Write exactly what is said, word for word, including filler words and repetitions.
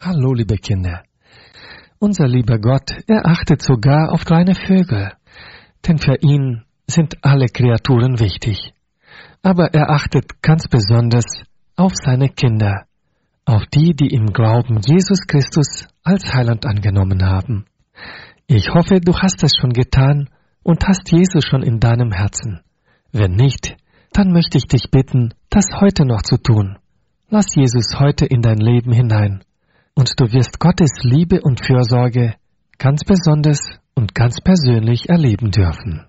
Hallo, liebe Kinder. Unser lieber Gott, er achtet sogar auf kleine Vögel, denn für ihn sind alle Kreaturen wichtig. Aber er achtet ganz besonders auf seine Kinder, auf die, die im Glauben Jesus Christus als Heiland angenommen haben. Ich hoffe, du hast es schon getan und hast Jesus schon in deinem Herzen. Wenn nicht, dann möchte ich dich bitten, das heute noch zu tun. Lass Jesus heute in dein Leben hinein, und du wirst Gottes Liebe und Fürsorge ganz besonders und ganz persönlich erleben dürfen.